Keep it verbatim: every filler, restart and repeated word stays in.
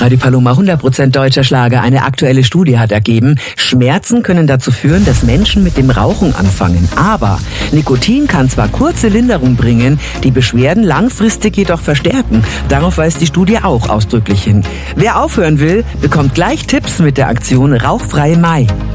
Radio Paloma, hundert Prozent deutscher Schlager. Eine aktuelle Studie hat ergeben, Schmerzen können dazu führen, dass Menschen mit dem Rauchen anfangen. Aber Nikotin kann zwar kurze Linderung bringen, die Beschwerden langfristig jedoch verstärken. Darauf weist die Studie auch ausdrücklich hin. Wer aufhören will, bekommt gleich Tipps mit der Aktion Rauchfreie Mai.